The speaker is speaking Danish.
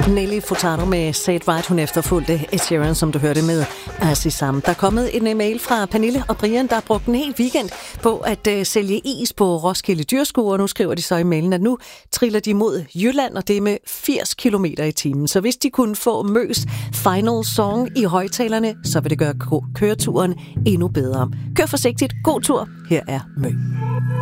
Nelly Furtado med Say It Right. Hun efterfulgte Ed Sheeran, som du hørte med Azizam. Der er kommet en mail fra Pernille og Brian, der har brugt en hel weekend på at sælge is på Roskilde Dyrskue, og nu skriver de så i mailen, at nu triller de mod Jylland, og det er med 80 km i timen. Så hvis de kunne få Møs Final Song i højtalerne, så vil det gøre køreturen endnu bedre. Kør forsigtigt. God tur. Her er Mø.